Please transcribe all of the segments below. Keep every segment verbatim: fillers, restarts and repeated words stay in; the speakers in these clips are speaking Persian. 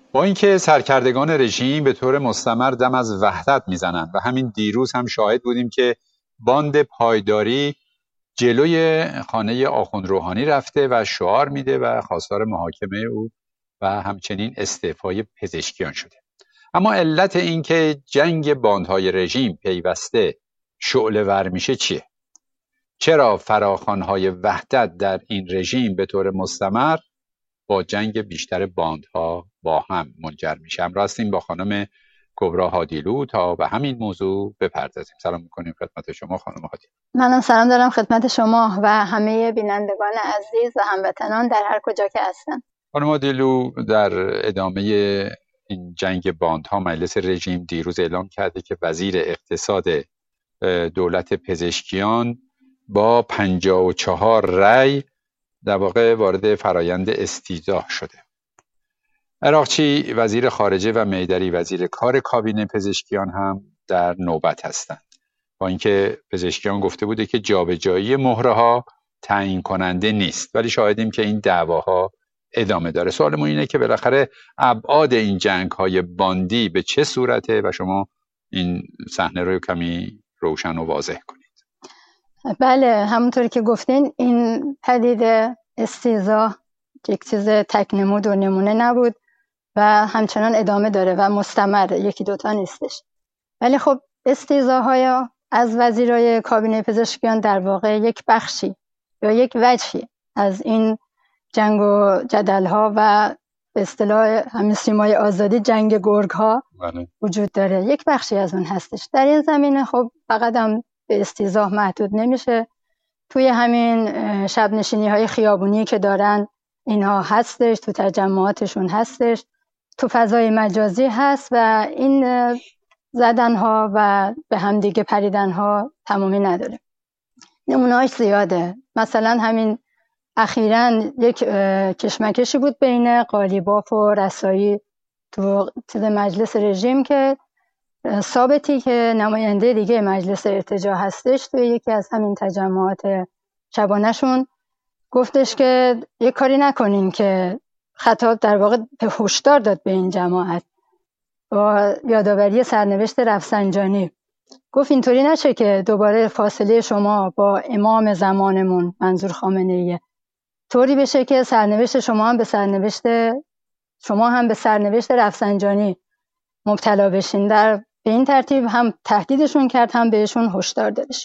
با اینکه سرکردگان رژیم به طور مستمر دم از وحدت میزنند و همین دیروز هم شاهد بودیم که باند پایداری جلوی خانه آخوند روحانی رفته و شعار میده و خواستار محاکمه او و همچنین استعفای پزشکیان شده. اما علت این که جنگ باندهای رژیم پیوسته شعله ور میشه چیه؟ چرا فراخوان‌های وحدت در این رژیم به طور مستمر با جنگ بیشتر باندها با هم منجر میشه؟ همراه هستیم با خانم کبرا هادیلو تا به همین موضوع بپردازیم. سلام میکنیم خدمت شما خانم هادیلو. منم سلام دارم خدمت شما و همه بینندگان عزیز و هموطنان در هر کجا که هستن. خانم هادیلو، در ادامه این جنگ باندها مجلس رژیم دیروز اعلام کرده که وزیر اقتصاد دولت پزشکیان با پنجاه و چهار رأی در واقع وارد فرایند استیضاح شده. عراقچی وزیر خارجه و میدری وزیر کار کابینه پزشکیان هم در نوبت هستند، با اینکه پزشکیان گفته بوده که جابجایی مهره ها تعیین کننده نیست، ولی شاهدیم که این دعواها ادامه داره. سوالمون اینه که بالاخره ابعاد این جنگ های باندی به چه صورته و شما این صحنه رو کمی روشن و واضح کنید. بله، همونطوری که گفتین این پدیده استیضاح یک چیز تکنمود و نمونه نبود و همچنان ادامه داره و مستمر، یکی دوتا نیستش. ولی خب استیضاح‌های از وزیرای کابینه پزشکیان در واقع یک بخشی یا یک وجهی از این جنگ و جدل‌ها و به اصطلاح همین سیمای آزادی جنگ گرگ‌ها وجود داره، یک بخشی از اون هستش. در این زمینه خب فقط هم به استیضاح محدود نمیشه، توی همین شب نشینی های خیابونی که دارن اینها هستش، تو تجمعاتشون هستش، تو فضای مجازی هست و این زدن ها و به هم دیگه پریدن ها تمامی نداره. نمونه‌اش زیاده. مثلا همین اخیراً یک کشمکشی بود بین قالیباف و رسایی تو مجلس رژیم که ثابتی که نماینده دیگه مجلس ارتجاع هستش توی یکی از همین تجمعات شبانه‌شون گفتش که یک کاری نکنین، که خطاب در واقع هشدار داد به این جماعت با یادآوری سرنوشت رفسنجانی. گفت اینطوری نشه که دوباره فاصله شما با امام زمانمون منظور خامنه‌ایه طوری بشه که سرنوشت شما هم به سرنوشت شما هم به سرنوشت رفسنجانی مبتلا بشین. در به این ترتیب هم تهدیدشون کرد، هم بهشون هشدار دادش.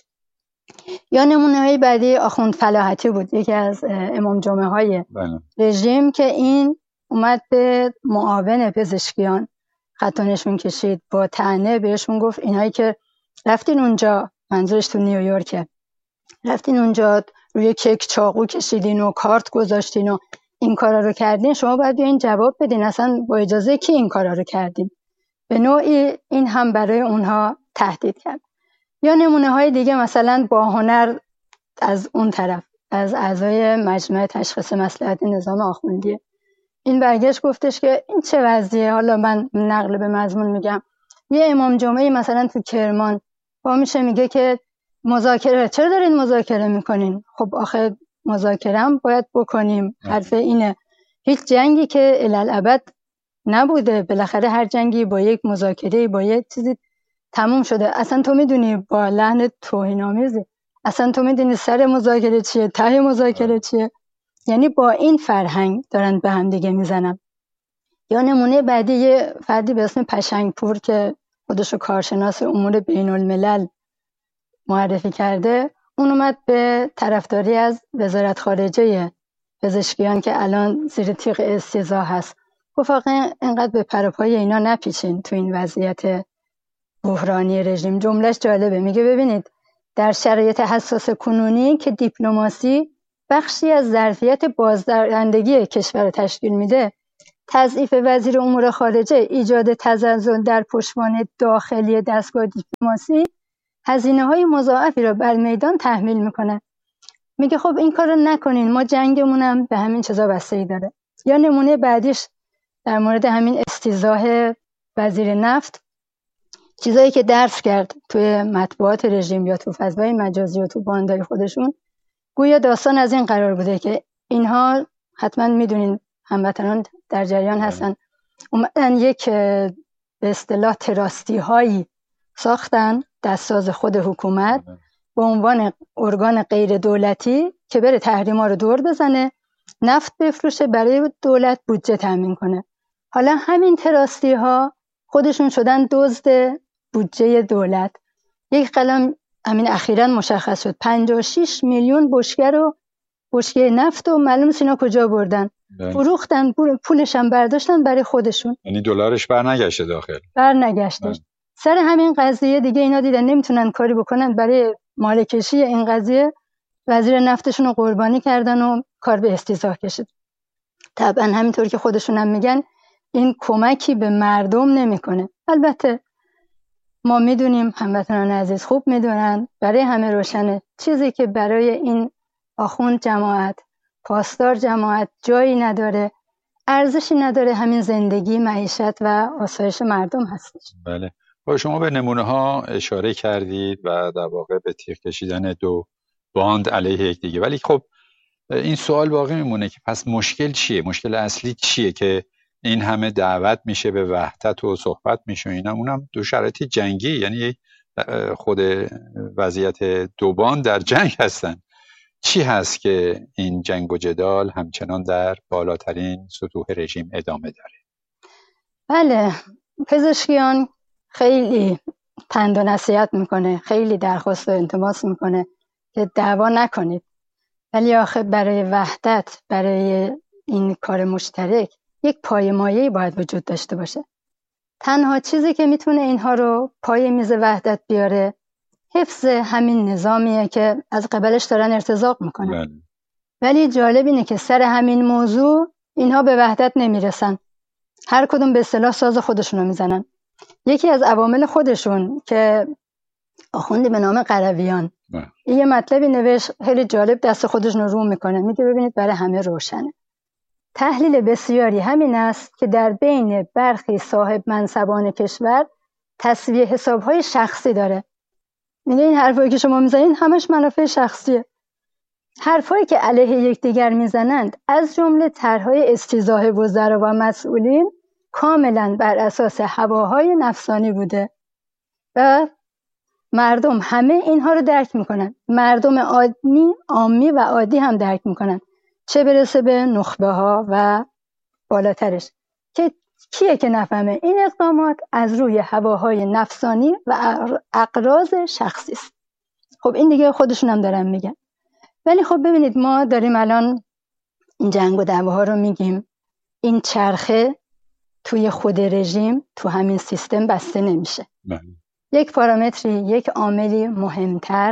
یا نمونه های بعدی آخوند فلاحتی بود، یکی از امام جمعه های رژیم که این اومد به معاون پزشکیان خط و نشون کشید، با طعنه بهشون گفت اینایی که رفتین اونجا، منظورش تو نیویورکه، رفتین اونجا روی کیک چاقو کشیدین و کارت گذاشتین و این کارا رو کردین، شما باید بیاین جواب بدین اصلا با اجازه کی این کارا رو کردین. به نوعی این هم برای اونها تهدید کرد. یا نمونه های دیگه مثلا با هنر از اون طرف، از اعضای مجمع تشخیص مصلحت نظام آخوندی، این برگشت گفتش که این چه وضعیه، حالا من نقل به مضمون میگم، یه امام جمعه مثلا تو کرمان با میشه میگه که مذاکره، چرا دارین مذاکره میکنین؟ خب آخه مذاکره هم باید بکنیم، حرف اینه. هیچ جنگی که الالعبد نبوده، بالاخره هر جنگی با یک مذاکره با یک چیزی تموم شده. اصلا تو میدونی با لحن توهین‌آمیزی، اصلا تو میدونی سر مذاکره چیه، ته مذاکره چیه؟ یعنی با این فرهنگ دارن به هم دیگه میزنن. یا نمونه بعدی یه فردی به اسم پشنگپور که خودشو کارشناس امور بین الملل معرفی کرده، اون اومد به طرفداری از وزارت خارجه پزشکیان که الان زیر تیغ استیضاح هست، گفت واقعا اینقدر به پروپای اینا نپیچین تو این وضعیت بحرانی رژیم. جملهش جالبه، میگه ببینید در شرایط حساس کنونی که دیپلماسی بخشی از ظرفیت بازدارندگی کشور تشکیل میده، تضعیف وزیر امور خارجه، ایجاد تزلزل در پشتوانه داخلی دستگاه دیپلماسی هزینه های مضاعفی را بر میدان تحمیل میکنه. میگه خب این کار رو نکنین، ما جنگمونم به همین چیزا بستگی داره. یا نمونه بعدیش در مورد همین استیضاح وزیر نفت، چیزایی که درس کرد توی مطبوعات رژیم یا تو فضای مجازی و تو باندای خودشون، گویا داستان از این قرار بوده که اینها، حتما میدونین هموطنان در جریان هستن، اومدن یک به اصطلاح تراستی هایی ساختن دستساز خود حکومت به عنوان ارگان غیر دولتی که بره تحریما رو دور بزنه، نفت بفروشه، برای دولت بودجه تامین کنه. حالا همین تراستی ها خودشون شدن دزد بودجه دولت. یک قلم همین اخیراً مشخص شد پنجاه و شش میلیون بشکه رو بشکه نفت و معلوم نیست اینا کجا بردن، فروختن، پولش هم برداشتن برای خودشون. یعنی دلارش بر نگشته داخل. بر نگشتش. سر همین قضیه دیگه اینا دیدن نمیتونن کاری بکنن، برای مالکشی این قضیه وزیر نفتشون رو قربانی کردن و کار به استیضاح کشید. طبعا همینطور که خودشون هم میگن این کمکی به مردم نمیکنه. البته ما میدونیم، هموطنان عزیز خوب میدونن، برای همه روشنه چیزی که برای این آخوند جماعت، پاسدار جماعت جایی نداره، ارزشی نداره، همین زندگی، معیشت و آسایش مردم هستش. بله. با شما به نمونه ها اشاره کردید و در واقع به تیغ کشیدن دو باند علیه یکدیگه، ولی خب این سوال باقی میمونه که پس مشکل چیه؟ مشکل اصلی چیه که این همه دعوت میشه به وحدت و صحبت میشه اینا؟ اونم دو شرایط جنگی، یعنی خود وضعیت دو باند در جنگ هستن. چی هست که این جنگ و جدال همچنان در بالاترین سطوح رژیم ادامه داره؟ بله، پزشکیان خیلی پند و نصیحت میکنه، خیلی درخواست و التماس میکنه که دعوا نکنید، ولی آخه برای وحدت، برای این کار مشترک یک پایه‌مایه‌ای باید وجود داشته باشه. تنها چیزی که میتونه اینها رو پای میز وحدت بیاره حفظ همین نظامیه که از قبلش دارن ارتزاق میکنن. ولی جالب اینه که سر همین موضوع اینها به وحدت نمیرسن، هر کدوم به اصطلاح ساز خودشون رو میزنن. یکی از عوامل خودشون که آخوندی به نام قرویان این یه مطلبی نوشت خیلی جالب، دست خودشون رو رو میکنه، میگه ببینید برای همه روشنه. تحلیل بسیاری همین است که در بین برخی صاحب منصبان کشور تسویه حسابهای شخصی داره. میگه این حرفایی که شما میزنید همش منافع شخصیه. حرفایی که علیه یکدیگر میزنند از جمله طرحهای استیضاح وزرا و مسئولین کاملا بر اساس هواهای نفسانی بوده و مردم همه اینها رو درک میکنن. مردم عادی، عامی و عادی هم درک میکنن، چه برسه به نخبه ها و بالاترش. که کیه که نفهمه این اقدامات از روی هواهای نفسانی و اغراض شخصی است؟ خب این دیگه خودشون هم دارن میگن. ولی خب ببینید ما داریم الان این جنگ و دعواها رو میگیم، این چرخه توی خود رژیم، تو همین سیستم بسته نمیشه. بله. یک پارامتری، یک عاملی مهمتر،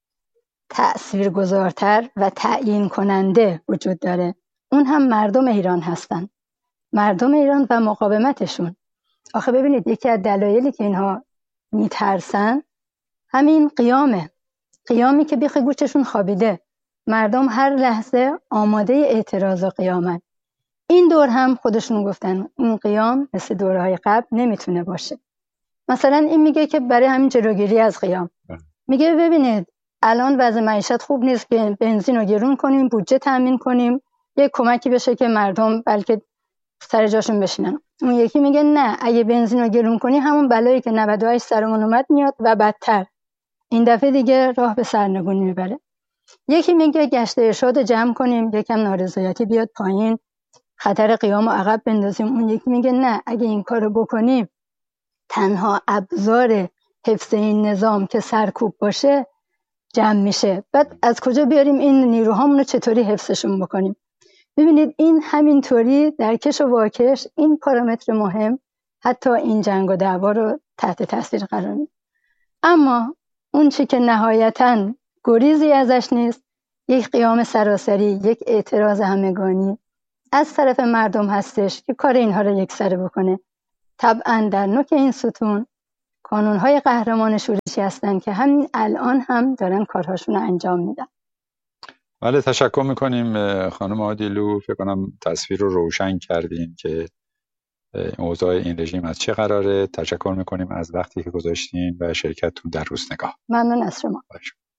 تأثیرگذارتر و تعیین کننده وجود داره، اون هم مردم ایران هستن. مردم ایران و مقاومتشون. آخه ببینید یکی از دلایلی که اینها میترسن همین قیامه، قیامی که بیخ گوششون خوابیده. مردم هر لحظه آماده اعتراض و قیامت. این دور هم خودشون گفتن این قیام مثل دورهای قبل نمیتونه باشه. مثلا این میگه که برای همین جلوگیری از قیام، میگه ببینید الان وضع معیشت خوب نیست، بنزین رو گرون کنیم، بودجه تامین کنیم، یک کمکی بشه که مردم بلکه سر جاشون بشینن. اون یکی میگه نه، اگه بنزین رو گرون کنی همون بلایی که نود و هشت سرمون اومد میاد و بدتر، این دفعه دیگه راه به سرنگونی میبره. یکی میگه گشت ارشاد جمع کنیم، یکم نارضایتی بیاد پایین، خطر قیام رو عقب بندازیم. اون یکی میگه نه، اگه این کارو بکنیم تنها ابزار حفظ این نظام که سرکوب باشه جمع میشه، بعد از کجا بیاریم این نیروهامون رو چطوری حفظشون بکنیم؟ ببینید این همینطوری در کش و واکش این پارامتر مهم حتی این جنگ و دعوا رو تحت تاثیر قرار میده. اما اون چی که نهایتاً گریزی ازش نیست، یک قیام سراسری، یک اعتراض همگانی از طرف مردم هستش که کار اینها رو یکسره بکنه. طبعاً در نوک این ستون کانونهای قهرمان شورشی هستن که همین الان هم دارن کارهاشون رو انجام میدن. بله، تشکر میکنیم خانم عادلو. فکر کنم تصویر رو روشن کردین که اوضاع این رژیم از چه قراره. تشکر میکنیم از وقتی که گذاشتین و شرکتتون در روزنگاه. ممنون از شما. باشه.